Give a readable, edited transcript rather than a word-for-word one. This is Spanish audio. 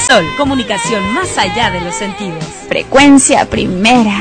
Sol, comunicación más allá de los sentidos. Frecuencia primera.